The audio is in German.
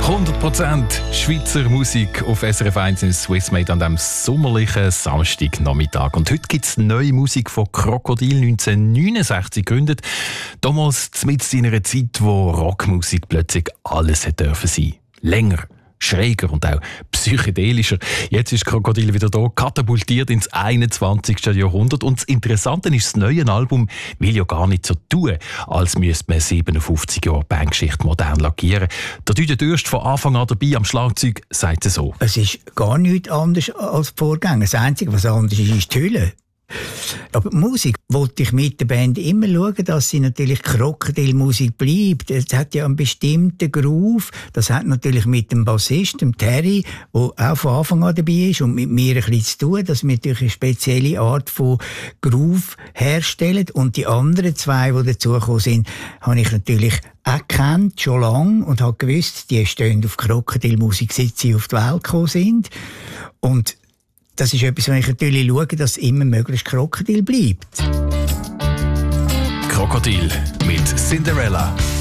100% Schweizer Musik auf SRF 1 in Swissmade an diesem sommerlichen Samstagnachmittag. Und heute gibt es neue Musik von Krokodil, 1969 gegründet. Damals mitten in einer Zeit, wo Rockmusik plötzlich alles hätte dürfen sein. Länger, schräger und auch psychedelischer. Jetzt ist Krokodil wieder da, katapultiert ins 21. Jahrhundert. Und das Interessante ist, das neue Album will ja gar nicht so tun, als müsste man 57 Jahre Bandgeschichte modern lackieren. Der Düde Dürst von Anfang an dabei am Schlagzeug sagt es so. Es ist gar nichts anderes als die Vorgänger. Das Einzige, was anders ist die Hülle. Aber die Musik wollte ich mit der Band immer schauen, dass sie natürlich Krokodilmusik bleibt. Es hat ja einen bestimmten Groove. Das hat natürlich mit dem Bassist, dem Terry, der auch von Anfang an dabei ist und mit mir ein bisschen zu tun, dass wir natürlich eine spezielle Art von Groove herstellen. Und die anderen zwei, die dazugekommen sind, habe ich natürlich auch gekannt, schon lange, und habe gewusst, die stehen auf Krokodilmusik, seit sie auf die Welt gekommen sind. Und das ist etwas, was ich natürlich schaue, dass immer möglichst Krokodil bleibt. Krokodil mit Cinderella.